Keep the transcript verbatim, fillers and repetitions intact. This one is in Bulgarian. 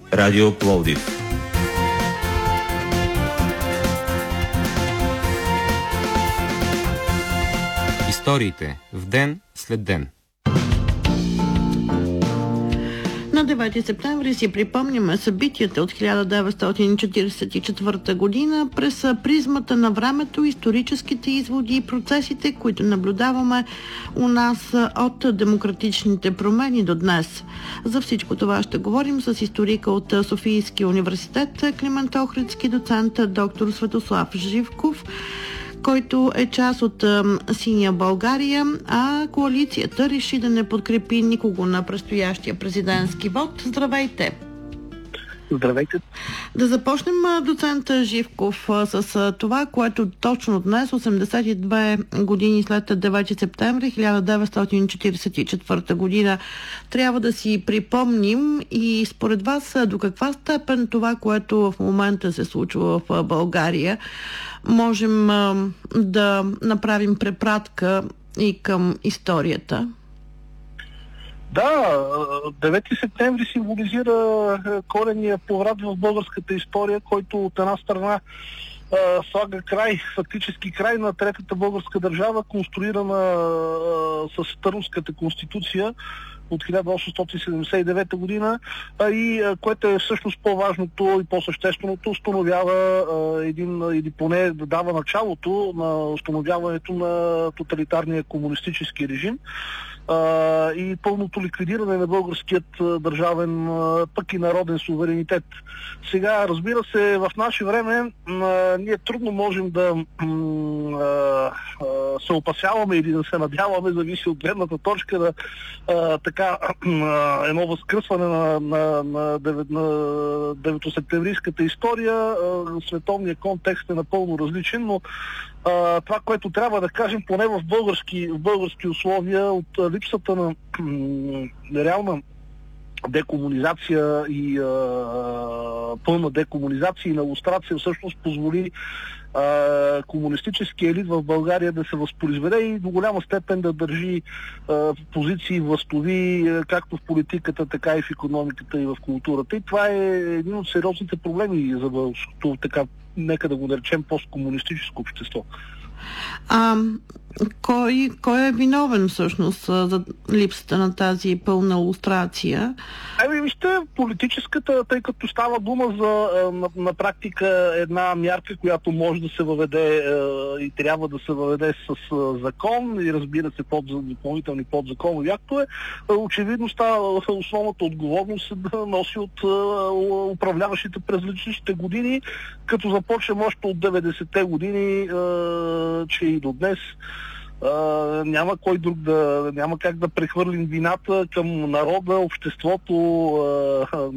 Радио Пловдив. Историите в ден след ден. На девети септември си припомняме събитията от хиляда деветстотин четиридесет и четвърта година през призмата на времето, историческите изводи и процесите, които наблюдаваме у нас от демократичните промени до днес. За всичко това ще говорим с историка от Софийския университет Климент Охридски, доцент доктор Светослав Живков, който е част от Синя България, а коалицията реши да не подкрепи никого на предстоящия президентски вод. Здравейте! Здравейте! Да започнем, доцент Живков, с това, което точно днес, осемдесет и две години след девети септември хиляда деветстотин четиридесет и четвърта година, трябва да си припомним и според вас до каква степен това, което в момента се случва в България, можем а, да направим препратка и към историята? Да, девети септември символизира коренния поврат в българската история, който от една страна слага край, фактически край на третата българска държава, конструирана с Търновската конституция от хиляда осемстотин седемдесет и девета година, а и което е всъщност по-важното и по-същественото, установява един, или поне дава началото на установяването на тоталитарния комунистически режим и пълното ликвидиране на българският държавен, пък и народен суверенитет. Сега, разбира се, в наше време ние трудно можем да се опасяваме или да се надяваме, зависи от гледната точка на така едно възкръсване на, на, на, на деветосептемврийската история. Световният контекст е напълно различен, но Uh, това, което трябва да кажем, поне в български, в български условия, от uh, липсата на uh, реална декомунизация и uh, пълна декомунизация и на лустрация всъщност позволи uh, комунистическия елит в България да се възпроизведе и до голяма степен да държи uh, позиции властови, uh, както в политиката, така и в икономиката и в културата. И това е един от сериозните проблеми за българското, така, нека да го наречем, посткомунистическо общество. А кой, кой е виновен всъщност за липсата на тази пълна лустрация? Ами, вижте, политическата, тъй като става дума за на, на практика една мярка, която може да се въведе е, и трябва да се въведе с е, закон и разбира се под допълнителни подзаконови актове, е, очевидно става основната отговорност да носи от е, управляващите през различните години, като започнем още от деветдесетте години, е, че и до днес Uh, няма кой друг да, няма как да прехвърлим вината към народа, обществото, uh,